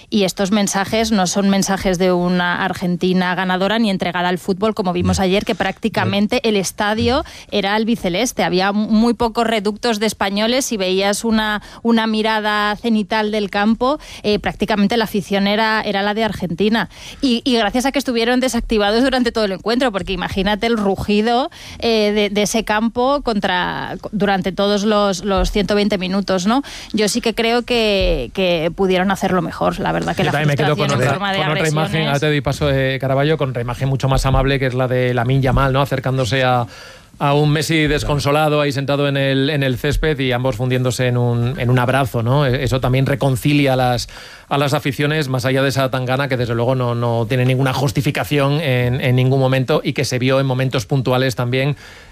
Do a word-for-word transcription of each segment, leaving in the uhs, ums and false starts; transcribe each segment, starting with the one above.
y estos mensajes no son mensajes de una Argentina ganadora ni entregada al fútbol, como vimos ayer, que prácticamente el estadio era albiceleste. Había muy pocos reductos de españoles y veías una, una mirada cenital del campo, eh, prácticamente la afición era, era la de Argentina. Y, y gracias a que estuvieron desactivados durante todo el encuentro, porque imagínate el rugido eh, de, de ese campo contra, durante todos los, los ciento veinte minutos, ¿no? Yo sí que creo que, que pudieron hacerlo mejor, la verdad que Yo la me quedo con, en otra, forma de con otra imagen, ahora te doy paso de Caraballo, con otra imagen mucho más amable, que es la de Lamine Yamal, ¿no? Acercándose a, a un Messi desconsolado ahí sentado en el, en el césped y ambos fundiéndose en un, en un abrazo, ¿no? Eso también reconcilia a las, a las aficiones, más allá de esa tangana que desde luego no, no tiene ninguna justificación en, en ningún momento, y que se vio en momentos puntuales también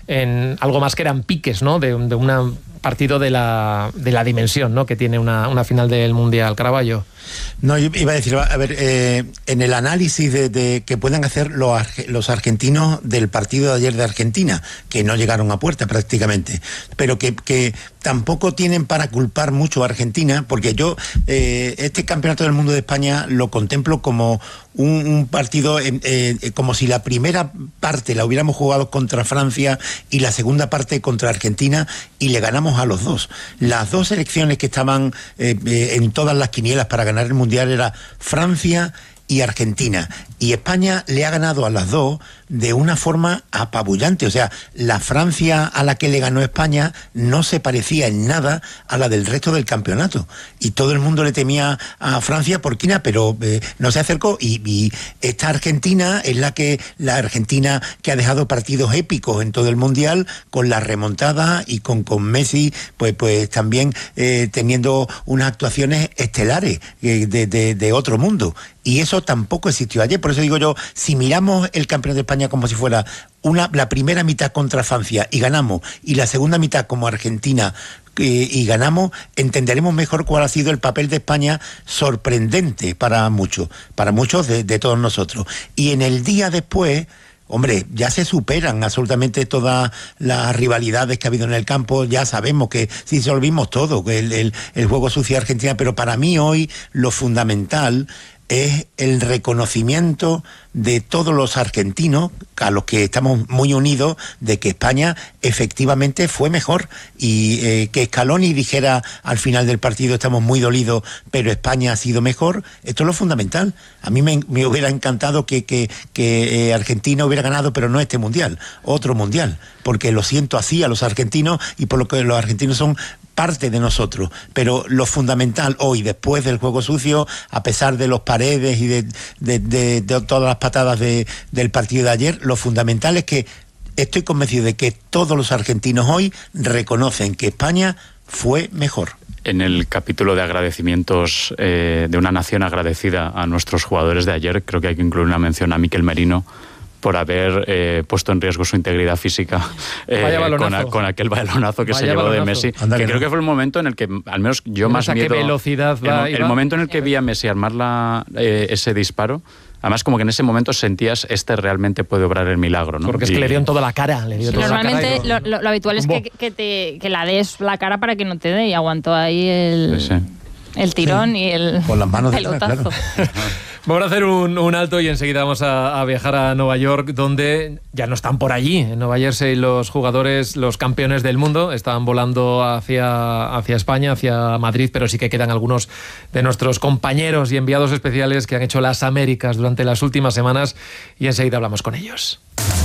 en algo más que eran piques, ¿no? De, de un partido de la, de la dimensión, ¿no? Que tiene una, una final del Mundial. Caraballo. No, yo iba a decir, a ver, eh, en el análisis de, de que puedan hacer los, los argentinos del partido de ayer de Argentina, que no llegaron a puerta prácticamente, pero que, que tampoco tienen para culpar mucho a Argentina, porque yo eh, este Campeonato del Mundo de España lo contemplo como un, un partido, eh, eh, como si la primera parte la hubiéramos jugado contra Francia y la segunda parte contra Argentina, y le ganamos a los dos. Las dos selecciones que estaban eh, eh, en todas las quinielas para ganar el Mundial era Francia y Argentina, y España le ha ganado a las dos de una forma apabullante. O sea, la Francia a la que le ganó España no se parecía en nada a la del resto del campeonato, y todo el mundo le temía a Francia por quina, pero eh, no se acercó, y, y esta Argentina es la que la Argentina que ha dejado partidos épicos en todo el Mundial, con la remontada y con, con Messi pues, pues también eh, teniendo unas actuaciones estelares eh, de, de, de otro mundo, y eso tampoco existió ayer. Por eso digo yo, si miramos el Campeonato de España como si fuera una, la primera mitad contra Francia y ganamos, y la segunda mitad como Argentina eh, y ganamos, entenderemos mejor cuál ha sido el papel de España, sorprendente para muchos, para muchos de, de todos nosotros. Y en el día después, hombre, ya se superan absolutamente todas las rivalidades que ha habido en el campo. Ya sabemos que sí, se olvidamos todo, que el, el, el juego sucio de Argentina, pero para mí hoy lo fundamental es el reconocimiento de todos los argentinos, a los que estamos muy unidos, de que España efectivamente fue mejor, y eh, que Scaloni dijera al final del partido: estamos muy dolidos, pero España ha sido mejor. Esto es lo fundamental. A mí me, me hubiera encantado que, que, que eh, Argentina hubiera ganado, pero no este Mundial, otro Mundial, porque lo siento así a los argentinos, y por lo que los argentinos son parte de nosotros. Pero lo fundamental hoy, después del juego sucio, a pesar de los Paredes y de, de, de, de todas las patadas de, del partido de ayer, lo fundamental es que estoy convencido de que todos los argentinos hoy reconocen que España fue mejor. En el capítulo de agradecimientos eh, de una nación agradecida a nuestros jugadores de ayer, creo que hay que incluir una mención a Mikel Merino, por haber eh, puesto en riesgo su integridad física eh, con, a, con aquel balonazo que Vaya se llevó balonazo. de Messi. Anda que que creo no. que fue el momento en el que, al menos yo más miedo... ¿Qué velocidad va, el, el momento en el que vi a Messi armar la, eh, ese disparo, además como que en ese momento sentías, este realmente puede obrar el milagro, ¿no? Porque es que y, le dio en toda la cara. Le dio sí, toda normalmente la cara lo, lo, lo habitual es que, que, te, que la des la cara para que no te dé, y aguantó ahí el, sí, sí. el tirón sí. y el con las manos pelotazo. Detrás, claro. Vamos a hacer un, un alto y enseguida vamos a, a viajar a Nueva York, donde ya no están por allí. En Nueva Jersey los jugadores, los campeones del mundo, están volando hacia, hacia España, hacia Madrid, pero sí que quedan algunos de nuestros compañeros y enviados especiales que han hecho las Américas durante las últimas semanas, y enseguida hablamos con ellos.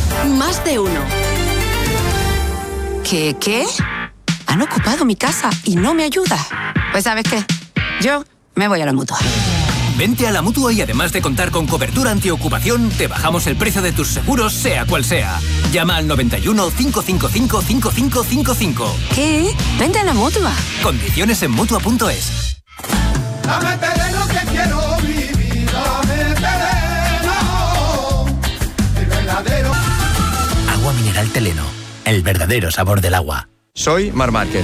Más de uno. ¿Qué, qué? Han ocupado mi casa y no me ayuda. Pues ¿sabes qué? Yo me voy a la Mutua. Vente a la Mutua y además de contar con cobertura antiocupación, te bajamos el precio de tus seguros, sea cual sea. Llama al noventa y uno, cinco cinco cinco, cinco cinco cinco cinco. ¿Qué? Vente a la Mutua. Condiciones en Mutua punto es. Dame terreno que quiero vivir, dame terreno, el verdadero. Agua mineral Teleno, el verdadero sabor del agua. Soy Mar Márquez.